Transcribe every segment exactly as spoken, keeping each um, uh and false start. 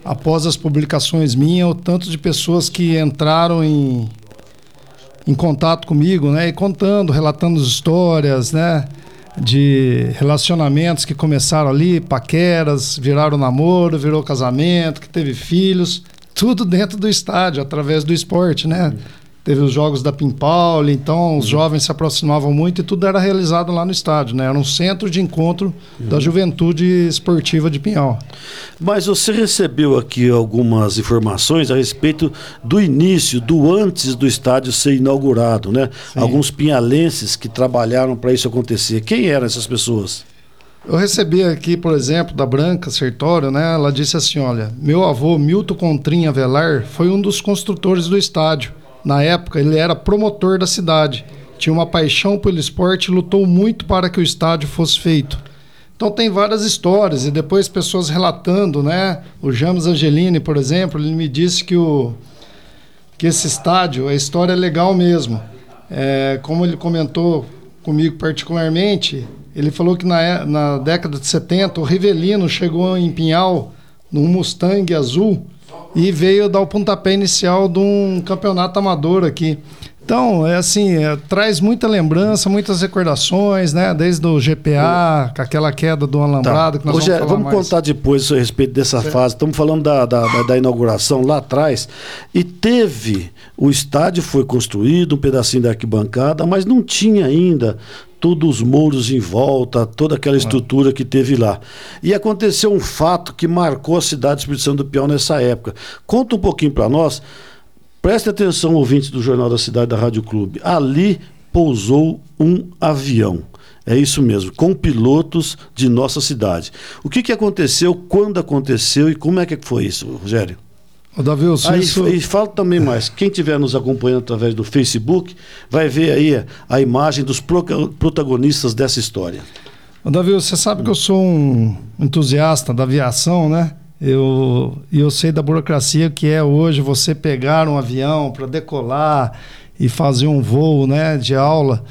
após as publicações minhas, o tanto de pessoas que entraram em, em contato comigo, né? E contando, relatando histórias, né? De relacionamentos que começaram ali, paqueras, viraram namoro, virou casamento, que teve filhos, tudo dentro do estádio, através do esporte, né? Uhum. Teve os jogos da Pimpaulo, então os uhum. jovens se aproximavam muito e tudo era realizado lá no estádio, né? Era um centro de encontro uhum. da juventude esportiva de Pinhal. Mas você recebeu aqui algumas informações a respeito do início, do antes do estádio ser inaugurado, né? Sim. Alguns pinhalenses que trabalharam para isso acontecer. Quem eram essas pessoas? Eu recebi aqui, por exemplo, da Branca Sertório, né? Ela disse assim, olha, meu avô Milton Contrinha Velar foi um dos construtores do estádio. Na época, ele era promotor da cidade, tinha uma paixão pelo esporte e lutou muito para que o estádio fosse feito. Então tem várias histórias e depois pessoas relatando, né? O James Angelini, por exemplo, ele me disse que, o, que esse estádio, a história é legal mesmo. É, como ele comentou comigo particularmente, ele falou que na, na década de setenta o Rivelino chegou em Pinhal num Mustang azul e veio dar o pontapé inicial de um campeonato amador aqui. Então, é assim, é, traz muita lembrança, muitas recordações, né? Desde o G P A, com aquela queda do alambrado, tá. que nós Hoje, vamos falar vamos mais. contar depois a respeito dessa certo. fase. Estamos falando da, da, da, da inauguração lá atrás. E teve, o estádio foi construído, um pedacinho da arquibancada, mas não tinha ainda todos os muros em volta, toda aquela estrutura que teve lá. E aconteceu um fato que marcou a cidade de Espírito Santo do Pinhal nessa época. Conta um pouquinho para nós, preste atenção, ouvintes do Jornal da Cidade da Rádio Clube. Ali pousou um avião. É isso mesmo, com pilotos de nossa cidade. O que, que aconteceu, quando aconteceu e como é que foi isso, Rogério? O Davi, o aí, isso... E fala também mais, quem estiver nos acompanhando através do Facebook, vai ver aí a, a imagem dos pro, protagonistas dessa história. O Davi, você sabe que eu sou um entusiasta da aviação, né? Eu, eu sei da burocracia que é hoje você pegar um avião para decolar e fazer um voo, né, de aula.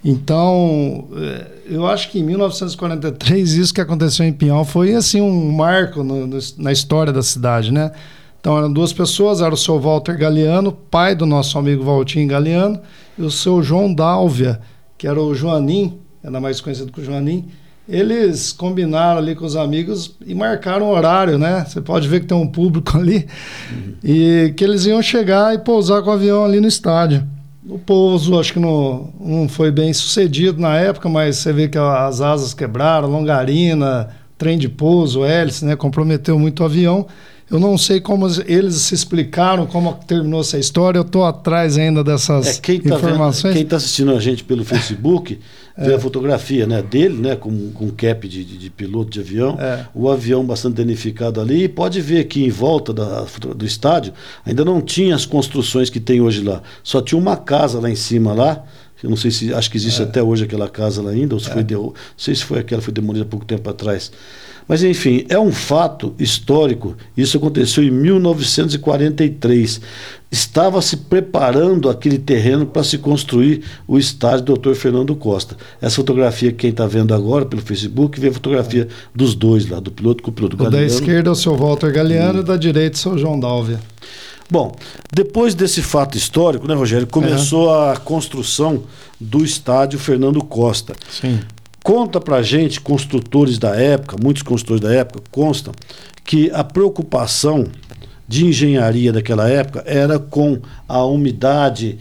Então, eu acho que em mil novecentos e quarenta e três, isso que aconteceu em Pinhal foi assim, um marco no, no, na história da cidade, né? Então eram duas pessoas, era o seu Walter Galeano, pai do nosso amigo Valtinho Galeano, e o seu João Dálvia, que era o Joanim, era mais conhecido que o Joanim. Eles combinaram ali com os amigos e marcaram o horário, né? Você pode ver que tem um público ali, uhum. e que eles iam chegar e pousar com o avião ali no estádio. O pouso acho que não, não foi bem sucedido na época, mas você vê que as asas quebraram, longarina, trem de pouso, hélice, né? Comprometeu muito o avião. Eu não sei como eles se explicaram, como terminou essa história. Eu estou atrás ainda dessas é, quem tá informações. Vendo, quem está assistindo a gente pelo Facebook vê é. a fotografia, né, dele, né, com, com cap de, de, de piloto de avião, é. o avião bastante danificado ali. E pode ver que em volta da, do estádio ainda não tinha as construções que tem hoje lá. Só tinha uma casa lá em cima lá. Eu não sei se, acho que existe é. até hoje aquela casa lá ainda, ou se é. foi, não sei se foi aquela, foi demolida há pouco tempo atrás. Mas, enfim, é um fato histórico. Isso aconteceu em mil novecentos e quarenta e três. Estava se preparando aquele terreno para se construir o estádio doutor Fernando Costa. Essa fotografia que quem está vendo agora pelo Facebook, vê a fotografia dos dois lá, do piloto com o piloto. O da esquerda é o seu Walter Galeano hum. e da direita é o seu João Dálvia. Bom, depois desse fato histórico, né, Rogério, começou é. a construção do estádio Fernando Costa. Sim. Conta pra gente, construtores da época, muitos construtores da época, constam que a preocupação de engenharia daquela época era com a umidade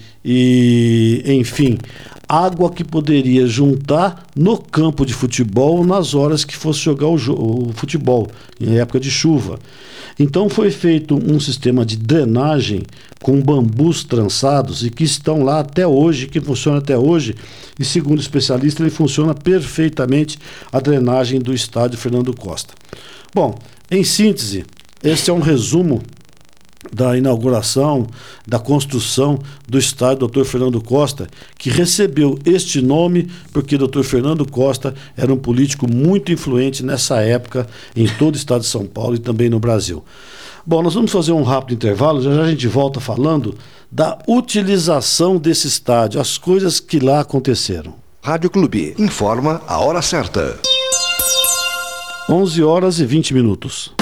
e, enfim, água que poderia juntar no campo de futebol nas horas que fosse jogar o, o futebol, em época de chuva. Então foi feito um sistema de drenagem com bambus trançados e que estão lá até hoje, que funciona até hoje, e segundo o especialista, ele funciona perfeitamente a drenagem do estádio Fernando Costa. Bom, em síntese, esse é um resumo da inauguração, da construção do estádio doutor Fernando Costa, que recebeu este nome porque doutor Fernando Costa era um político muito influente nessa época em todo o estado de São Paulo e também no Brasil. Bom, nós vamos fazer um rápido intervalo, já já a gente volta falando da utilização desse estádio, as coisas que lá aconteceram. Rádio Clube informa a hora certa. onze horas e vinte minutos.